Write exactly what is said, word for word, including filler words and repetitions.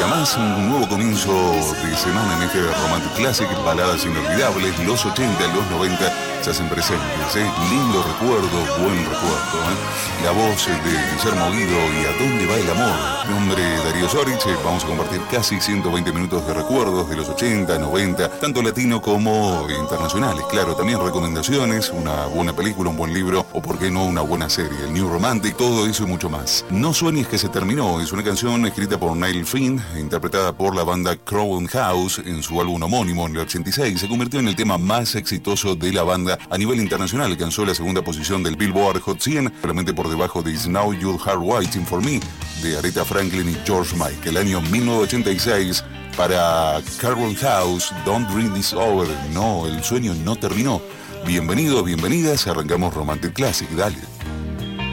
día más, un nuevo comienzo de semana en este Romantic Classic, baladas inolvidables, los ochenta, los noventa se hacen presentes, ¿eh? Lindo recuerdo, buen recuerdo, ¿eh? La voz de Guillermo Guido y ¿A dónde va el amor? Mi nombre es Darío Zorich, eh, vamos a compartir casi ciento veinte minutos de recuerdos de los ochenta, noventa, tanto latino como internacionales, claro, también recomendaciones, una buena película, un buen libro o por qué no una buena serie, el New Romantic, todo eso y mucho más. No sueñes que se terminó, es una canción escrita por Niall Finn, interpretada por la banda Crowded House en su álbum homónimo en el ochenta y seis, se convirtió en el tema más exitoso de la banda a nivel internacional, alcanzó la segunda posición del Billboard Hot cien, solamente por debajo de Is Now Your Heart Waiting for Me de Aretha Franklin y George Michael. El año mil novecientos ochenta y seis para Crowded House, Don't Dream This Over, no, el sueño no terminó. Bienvenidos, bienvenidas, arrancamos Romantic Classic, dale.